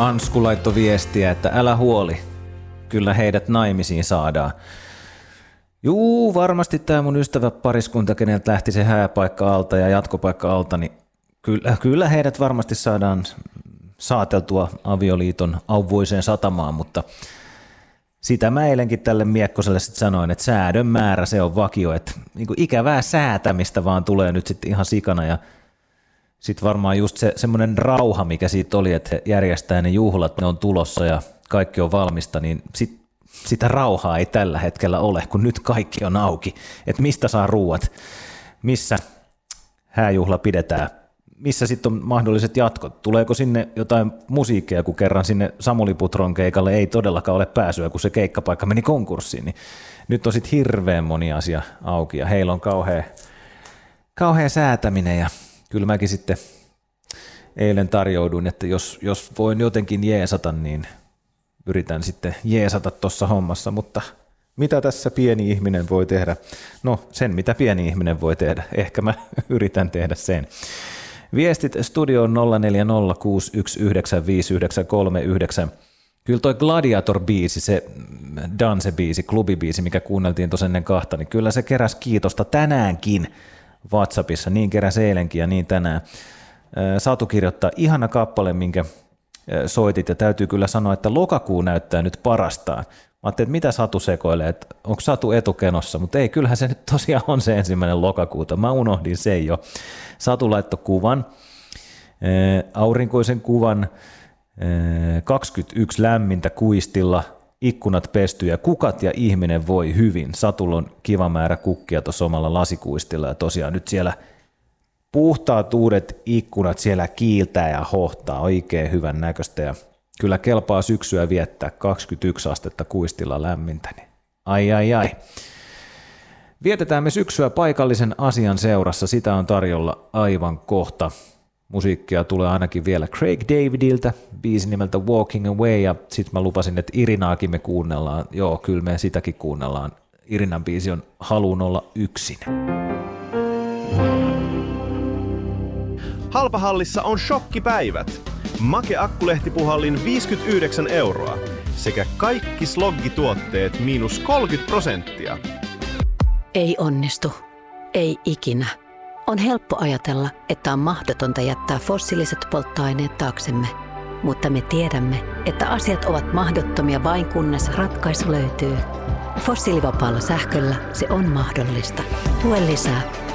Ansku laittoi viestiä, että älä huoli, kyllä heidät naimisiin saadaan. Juu, varmasti tämä mun ystävä pariskunta, keneltä lähti se hääpaikka alta ja jatkopaikka alta, niin kyllä heidät varmasti saadaan saateltua avioliiton auvoiseen satamaan, mutta sitä mä eilenkin tälle Miekkoselle sitten sanoin, että säädön määrä se on vakio, että niin ikävää säätämistä vaan tulee nyt sitten ihan sikana ja sitten varmaan just semmoinen rauha, mikä siitä oli, että he järjestää ne juhlat, ne on tulossa ja kaikki on valmista, niin sitä rauhaa ei tällä hetkellä ole, kun nyt kaikki on auki. Että mistä saa ruuat, missä hääjuhla pidetään, missä sitten on mahdolliset jatkot. Tuleeko sinne jotain musiikkia, kun kerran sinne Samuli Putron keikalle ei todellakaan ole pääsyä, kun se keikkapaikka meni konkurssiin. Niin nyt on sitten hirveän moni asia auki ja heillä on kauhea säätäminen ja kyllä mäkin sitten eilen tarjouduin, että jos voin jotenkin jeesata, niin yritän sitten jeesata tuossa hommassa, mutta mitä tässä pieni ihminen voi tehdä? No sen, mitä pieni ihminen voi tehdä. Ehkä mä yritän tehdä sen. Viestit studioon 0406195939. Kyllä toi Gladiator-biisi, se dance-biisi, klubibiisi, mikä kuunneltiin tuossa ennen kahta, niin kyllä se keräsi kiitosta tänäänkin WhatsAppissa, niin keräsi eilenkin ja niin tänään. Satu kirjoittaa ihana kappale, minkä soitit, ja täytyy kyllä sanoa, että lokakuu näyttää nyt parastaan. Mä ajattelin, että mitä Satu sekoilee, että onko Satu etukenossa, mutta ei, kyllähän se nyt tosiaan on se 1. lokakuuta. Mä unohdin sen jo. Satu laittoi kuvan, aurinkoisen kuvan, 21 lämmintä kuistilla, ikkunat pesty ja kukat ja ihminen voi hyvin. Satulla on kiva määrä kukkia tuossa omalla lasikuistilla ja tosiaan nyt siellä puhtaat uudet ikkunat siellä kiiltää ja hohtaa, oikein hyvän näköistä ja kyllä kelpaa syksyä viettää 21 astetta kuistilla lämmintä. Niin ai. Vietetään me syksyä paikallisen asian seurassa, sitä on tarjolla aivan kohta. Musiikkia tulee ainakin vielä Craig Davidiltä, biisi nimeltä Walking Away ja sit mä lupasin, että Irinaakin me kuunnellaan. Joo, kyllä me sitäkin kuunnellaan. Irinan biisi on Haluun olla yksin. Halpahallissa on shokkipäivät. Make Akkulehtipuhallin 59 € sekä kaikki sloggituotteet -30%. Ei onnistu. Ei ikinä. On helppo ajatella, että on mahdotonta jättää fossiiliset polttoaineet taaksemme. Mutta me tiedämme, että asiat ovat mahdottomia vain kunnes ratkaisu löytyy. Fossiilivapaalla sähköllä se on mahdollista. Lue lisää